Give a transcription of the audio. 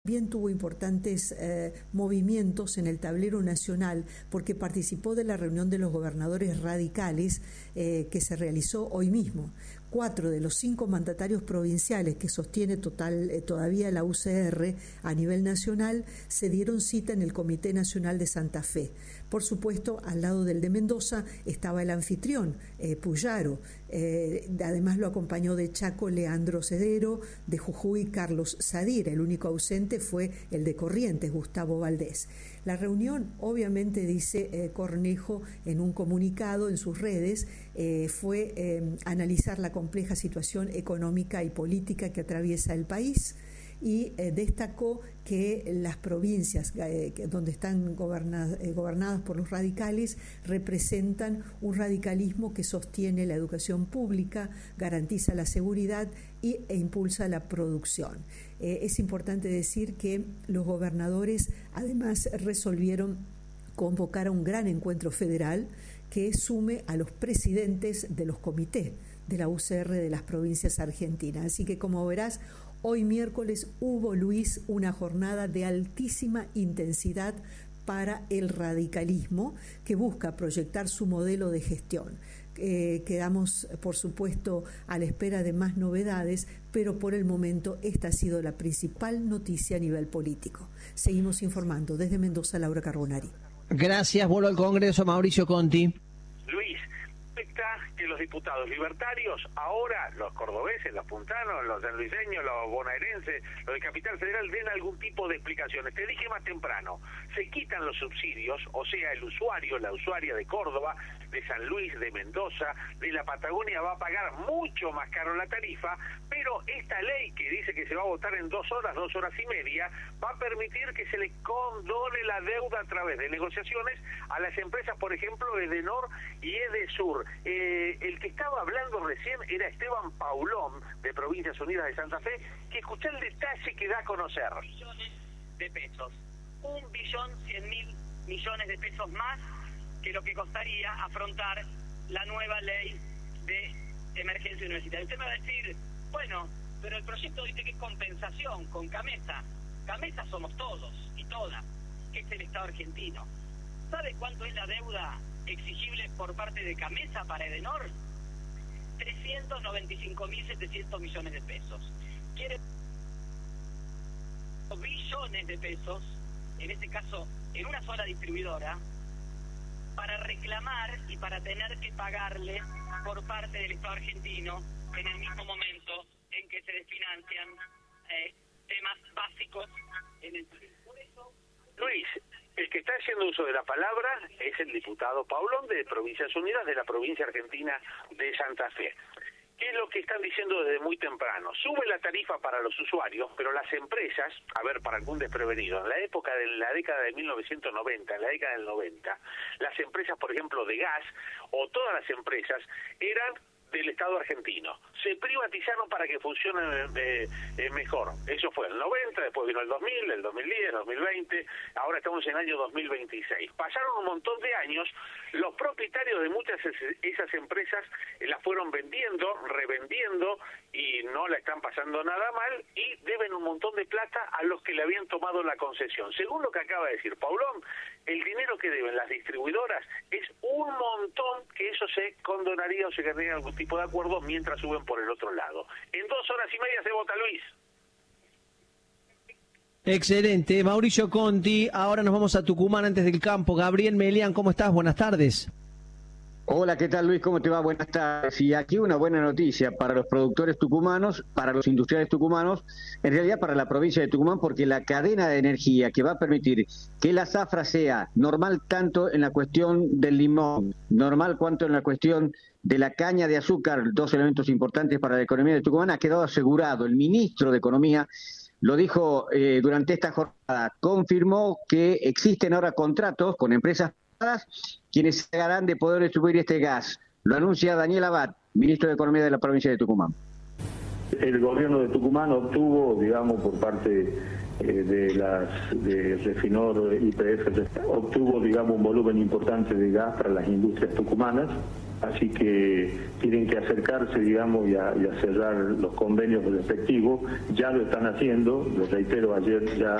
bien tuvo importantes movimientos en el tablero nacional porque participó de la reunión de los gobernadores radicales que se realizó hoy mismo. 4 de los 5 mandatarios provinciales que sostiene todavía la UCR a nivel nacional se dieron cita en el Comité Nacional de Santa Fe. Por supuesto, al lado del de Mendoza estaba el anfitrión, Puyaro. Además lo acompañó de Chaco Leandro Cedero, de Jujuy Carlos Sadir. El único ausente fue el de Corrientes, Gustavo Valdés. La reunión, obviamente, dice Cornejo en un comunicado en sus redes, fue analizar la compleja situación económica y política que atraviesa el país y destacó que las provincias donde están gobernadas por los radicales representan un radicalismo que sostiene la educación pública, garantiza la seguridad e impulsa la producción. Es importante decir que los gobernadores además resolvieron convocar a un gran encuentro federal que sume a los presidentes de los comités de la UCR de las provincias argentinas. Así que, como verás, hoy miércoles hubo, Luis, una jornada de altísima intensidad para el radicalismo que busca proyectar su modelo de gestión. Quedamos, por supuesto, a la espera de más novedades, pero por el momento esta ha sido la principal noticia a nivel político. Seguimos informando. Desde Mendoza, Laura Carbonari. Gracias. Vuelvo al Congreso, Mauricio Conti. Luis, que los diputados libertarios, ahora los cordobeses, los puntanos, los sanluiseños, los bonaerenses, los de Capital Federal, den algún tipo de explicaciones. Te dije más temprano, se quitan los subsidios, o sea, el usuario, la usuaria de Córdoba, de San Luis, de Mendoza, de la Patagonia va a pagar mucho más caro la tarifa, pero esta ley que dice que se va a votar en 2 horas, 2 horas y media, va a permitir que se le condone la deuda a través de negociaciones a las empresas, por ejemplo, Edenor y Edesur. El que estaba hablando recién era Esteban Paulón, de Provincias Unidas de Santa Fe, que escuché el detalle que da a conocer. Millones de pesos, 1.100.000 millones de pesos más que lo que costaría afrontar la nueva ley de emergencia universitaria. Usted me va a decir, bueno, pero el proyecto dice que es compensación con Camesa. Camesa somos todos y todas, que es el Estado argentino. ¿Sabe cuánto es la deuda exigible por parte de Camesa para Edenor? 395.700 millones de pesos. Quiere billones de pesos, en este caso en una sola distribuidora, para reclamar y para tener que pagarle por parte del Estado argentino en el mismo momento en que se desfinancian temas básicos en el país. Por eso, Luis, el que está haciendo uso de la palabra es el diputado Paulón de Provincias Unidas de la provincia argentina de Santa Fe. ¿Qué es lo que están diciendo desde muy temprano? Sube la tarifa para los usuarios, pero las empresas, a ver, para algún desprevenido, en la época de la década de 1990, en la década del 90, las empresas, por ejemplo, de gas, o todas las empresas, eran del Estado argentino. Se privatizaron para que funcionen mejor. Eso fue el 90, después vino el 2000, el 2010, el 2020, ahora estamos en el año 2026. Pasaron un montón de años, los propietarios de muchas de esas empresas las fueron vendiendo, revendiendo y no la están pasando nada mal y deben un montón de plata a los que le habían tomado la concesión. Según lo que acaba de decir Paulón, el dinero que deben las distribuidoras es un montón que eso se condonaría o se quedaría algún tipo de acuerdo mientras suben por el otro lado. En 2 horas y media se vota, Luis. Excelente. Mauricio Conti, ahora nos vamos a Tucumán antes del campo. Gabriel Melián, ¿cómo estás? Buenas tardes. Hola, ¿qué tal, Luis? ¿Cómo te va? Buenas tardes. Y aquí una buena noticia para los productores tucumanos, para los industriales tucumanos, en realidad para la provincia de Tucumán, porque la cadena de energía que va a permitir que la zafra sea normal tanto en la cuestión del limón, normal cuanto en la cuestión de la caña de azúcar, 2 elementos importantes para la economía de Tucumán, ha quedado asegurado. El ministro de Economía lo dijo durante esta jornada, confirmó que existen ahora contratos con empresas quienes se harán de poder distribuir este gas. Lo anuncia Daniel Abad, ministro de Economía de la provincia de Tucumán. El gobierno de Tucumán obtuvo, digamos, por parte de Refinor YPF, obtuvo, digamos, un volumen importante de gas para las industrias tucumanas, así que tienen que acercarse, digamos, y a cerrar los convenios respectivos. Ya lo están haciendo, lo reitero, ayer ya